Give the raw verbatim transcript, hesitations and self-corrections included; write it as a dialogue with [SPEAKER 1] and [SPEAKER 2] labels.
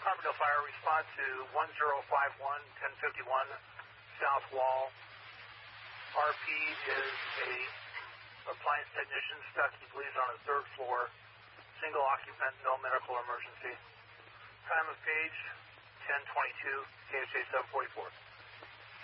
[SPEAKER 1] Carbondale Fire, respond to one zero five one, ten fifty-one South Wall. R P is a appliance technician stuck, he believes, on the third floor. Single occupant, no medical emergency. Time of page, ten twenty-two, K H A seven forty-four.